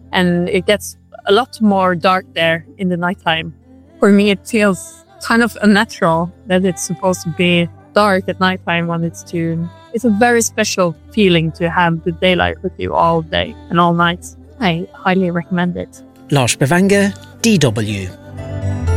and it gets a lot more dark there in the nighttime. For me, it feels kind of unnatural that it's supposed to be dark at nighttime when it's June. It's a very special feeling to have the daylight with you all day and all night. I highly recommend it. Lars Bavanger, DW.